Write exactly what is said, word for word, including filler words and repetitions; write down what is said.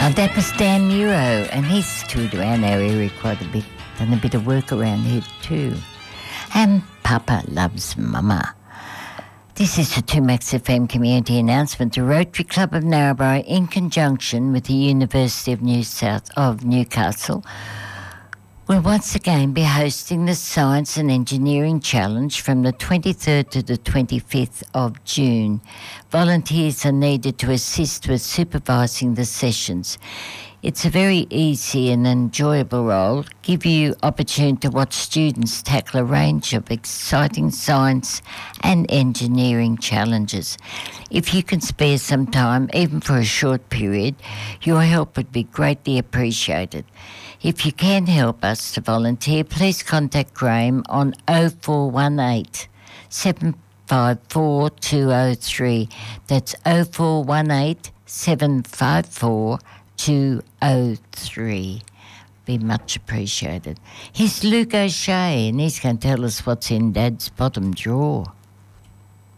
Oh, that was Dan Muro, and he's toured around our area quite a bit, done a bit of work around here too. And Papa loves Mama. This is the two Max F M community announcement. The Rotary Club of Narrabri, in conjunction with the University of New South of Newcastle, will once again be hosting the Science and Engineering Challenge from the twenty-third to the twenty-fifth of June. Volunteers are needed to assist with supervising the sessions. It's a very easy and enjoyable role, give you opportunity to watch students tackle a range of exciting science and engineering challenges. If you can spare some time, even for a short period, your help would be greatly appreciated. If you can help us to volunteer, please contact Graham on oh four one eight, seven five four, two oh three. That's oh four one eight, seven five four, two oh three. Be much appreciated. Here's Luke O'Shea, and he's going to tell us what's in Dad's bottom drawer.